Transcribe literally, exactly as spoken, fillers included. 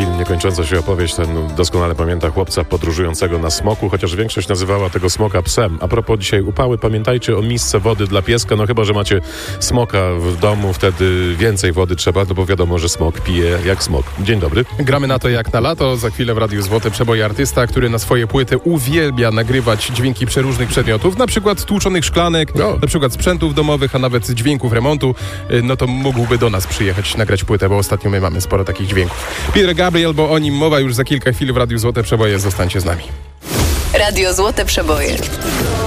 film, niekończąca się opowieść. Ten doskonale pamięta chłopca podróżującego na smoku, chociaż większość nazywała tego smoka psem. A propos dzisiaj upały, pamiętajcie o misce wody dla pieska, no chyba że macie smoka w domu, wtedy więcej wody trzeba, no bo wiadomo, że smok pije jak smok. Dzień dobry. Gramy na to jak na lato. Za chwilę w Radiu Złote Przeboje artysta, który na swoje płyty uwielbia nagrywać dźwięki przeróżnych przedmiotów, na przykład tłuczonych szklanek, No. na przykład sprzętów domowych, a nawet dźwięków remontu. No to mógłby do nas przyjechać, nagrać płytę, bo ostatnio my mamy sporo takich dźwięków. Peter Gabriel, bo o nim mowa już za kilka chwil w Radiu Złote Przeboje. Zostańcie z nami. Radio Złote Przeboje.